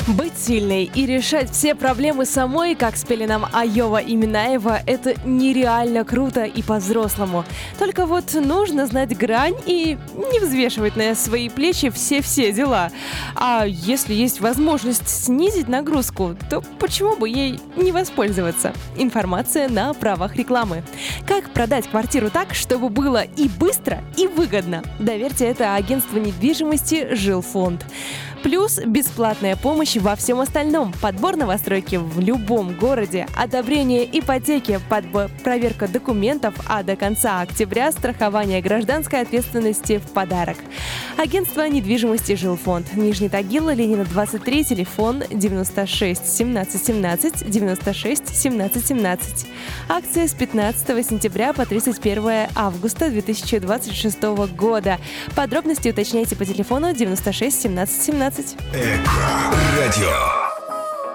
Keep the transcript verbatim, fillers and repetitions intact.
Быть сильной и решать все проблемы самой, как спели нам Айова и Минаева, это нереально круто и по-взрослому. Только вот нужно знать грань и не взвешивать на свои плечи все-все дела. А если есть возможность снизить нагрузку, то почему бы ей не воспользоваться? Информация на правах рекламы. Как продать квартиру так, чтобы было и быстро, и выгодно? Доверьте это агентству недвижимости «Жилфонд». Плюс бесплатная помощь во всем остальном. Подбор новостройки в любом городе, одобрение ипотеки, подбор, проверка документов, а до конца октября страхование гражданской ответственности в подарок. Агентство недвижимости «Жилфонд». Нижний Тагил, Ленина, двадцать три, телефон девяносто шесть семнадцать семнадцать, девяносто шесть семнадцать семнадцать. Акция с пятнадцатого сентября по тридцать первое августа две тысячи двадцать шестого года. Подробности уточняйте по телефону девяносто шесть семнадцать семнадцать. Эко радио.